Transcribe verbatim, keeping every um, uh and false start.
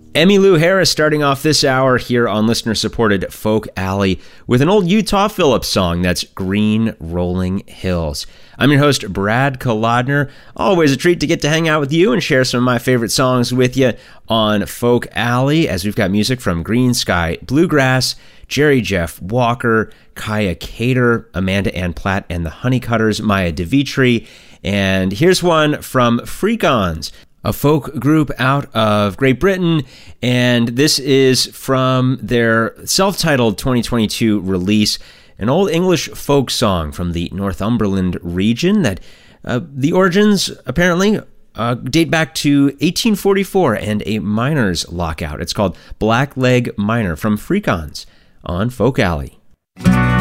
Emmylou Harris starting off this hour here on listener-supported Folk Alley with an old Utah Phillips song that's Green Rolling Hills. I'm your host, Brad Kolodner. Always a treat to get to hang out with you and share some of my favorite songs with you on Folk Alley, as we've got music from Green Sky Bluegrass, Jerry Jeff Walker, Kaya Cater, Amanda Ann Platt and the Honeycutters, Maya DeVitri, and here's one from Freak-Ons, a folk group out of Great Britain, and this is from their self-titled twenty twenty-two release, an old English folk song from the Northumberland region that uh, the origins apparently uh, date back to eighteen forty-four and a miners' lockout. It's called Black Leg Miner from Freak-Ons on Folk Alley.